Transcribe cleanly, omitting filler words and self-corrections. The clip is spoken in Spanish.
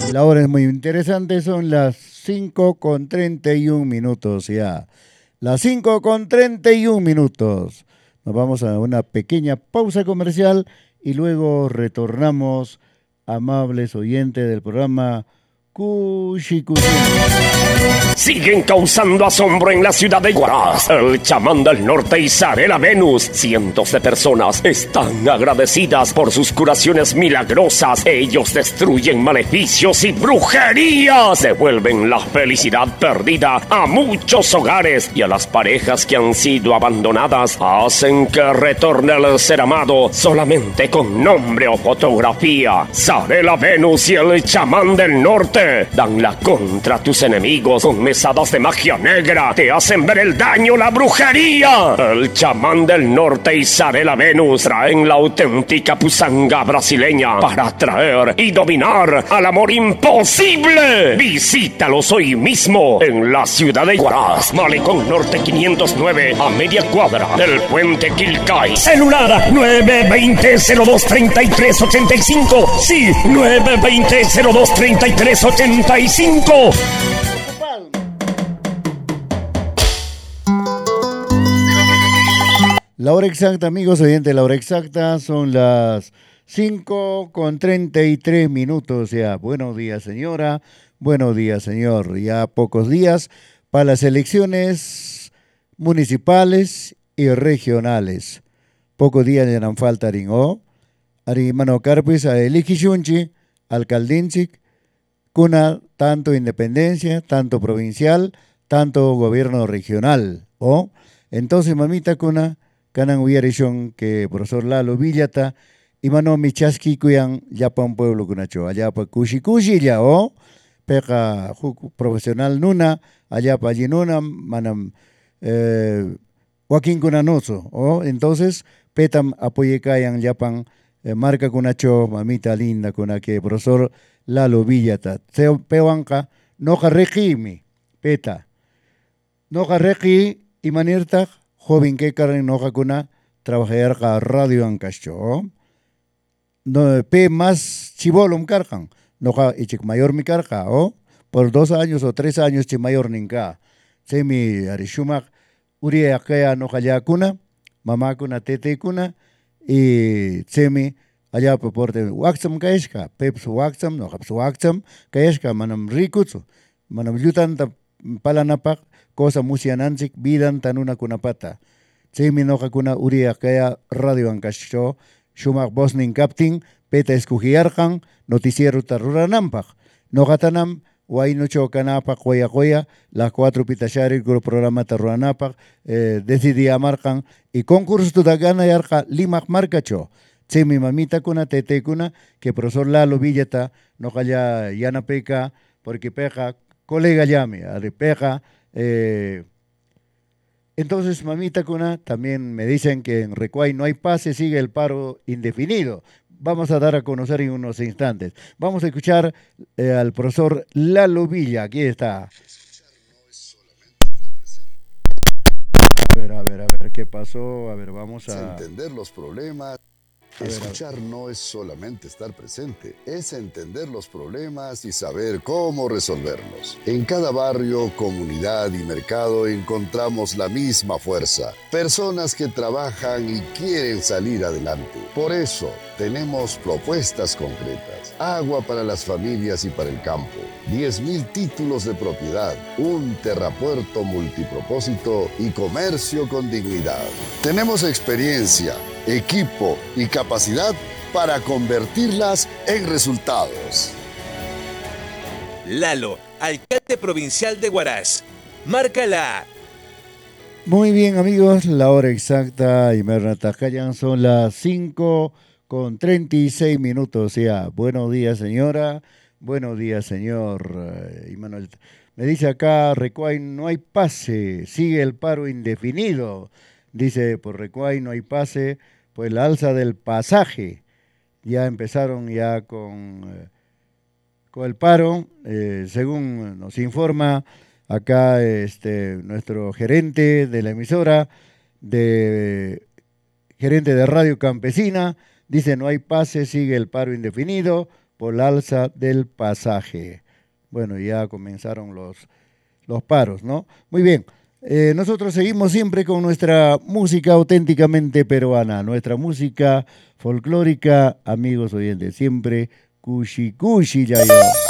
La hora es muy interesante, son las 5:31 ya. Las 5:31. Nos vamos a una pequeña pausa comercial y luego retornamos, amables oyentes del programa Cushi Cushi. Siguen causando asombro en la ciudad de Huaraz. El chamán del norte y Zarela Venus. Cientos de personas están agradecidas por sus curaciones milagrosas. Ellos destruyen maleficios y brujerías. Devuelven la felicidad perdida a muchos hogares y a las parejas que han sido abandonadas. Hacen que retorne el ser amado solamente con nombre o fotografía. Zarela Venus y el chamán del norte dan la contra a tus enemigos con mesadas de magia negra. Te hacen ver el daño, la brujería. El chamán del norte y Zarela Venus traen la auténtica pusanga brasileña para atraer y dominar al amor imposible. Visítalos hoy mismo en la ciudad de Huaraz, Malecón Norte 509, a media cuadra del puente Quilcay. Celular 920-023385. Sí, 920-023385. La hora exacta, amigos oyentes, la hora exacta son las 5:33 ya. Buenos días, señora. Buenos días, señor. Ya pocos días para las elecciones municipales y regionales. Pocos días ya no falta ringo. Ari mano carpis a elegishunchi, alcaldinchik, cuna tanto independencia, tanto provincial, tanto gobierno regional. Entonces, mamita cuna, kanan uyarishon que profesor Lalo Villata, y mano michaski kuyan yapan pueblo kunacho, allá pa kushi ya, peka profesional nuna, allá pa allí nuna, manam Joaquín kunanoso, entonces, petam apoye kayan yapan marca kunacho, mamita linda kuna que profesor Lalo Villata, pewanka, noja regimi, peta, noja regi y manierta, joven que karen noja kuna, trabajar ka radio ancacho, no, más chibolum cargan, noja ichik mayor mi carga, por 2 años o 3 años chi mayor ninka, semi arishumak, uria kaya noja ya kuna, mamá kuna tete kuna, y semi allá por porte waxam kaeshka, peps waxam, no haps waxam, kaeshka manam rikutsu, manam yutan palanapak, cosa musianansik, vidan tanuna kunapata. Semi no kuna uria kaya radio ancasho, shumak bosnin captain, peta escugiarjan, noticiero tarruranampak. No gatanam, Huaynocho Canapac, Huayacoya, las 4 pitachari, el programa Tarruanapac, decidí amarcan, y concurso de gana y arca Limac Marcacho. Sí, mi mamita kuna, tete kuna, que profesor Lalo Villata, no calla yana peca, porque peca, colega llame, peca. Entonces, mamita kuna, también me dicen que en Recuay no hay paz, se sigue el paro indefinido. Vamos a dar a conocer en unos instantes. Vamos a escuchar al profesor Lalo Villa. Aquí está. A ver, ¿qué pasó? A ver, vamos a entender los problemas. Escuchar no es solamente estar presente, es entender los problemas y saber cómo resolverlos. En cada barrio, comunidad y mercado encontramos la misma fuerza. Personas que trabajan y quieren salir adelante. Por eso, tenemos propuestas concretas. Agua para las familias y para el campo. 10.000 títulos de propiedad. Un terrapuerto multipropósito y comercio con dignidad. Tenemos experiencia, equipo y capacidad para convertirlas en resultados. Lalo, alcalde provincial de Huaraz. Márcala. Muy bien, amigos, la hora exacta y Mernatajcayan son las 5:36 ya. Buenos días, señora. Buenos días, señor Manuel. Me dice acá, Recuay, no hay pase, sigue el paro indefinido. Dice, por Recuay no hay pase, pues la alza del pasaje. Ya empezaron ya con el paro, según nos informa acá nuestro gerente de la emisora, gerente de Radio Campesina, dice no hay pase, sigue el paro indefinido, por la alza del pasaje. Bueno, ya comenzaron los paros, ¿no? Muy bien. Nosotros seguimos siempre con nuestra música auténticamente peruana, nuestra música folclórica, amigos oyentes, siempre cushi cushi, ya yo.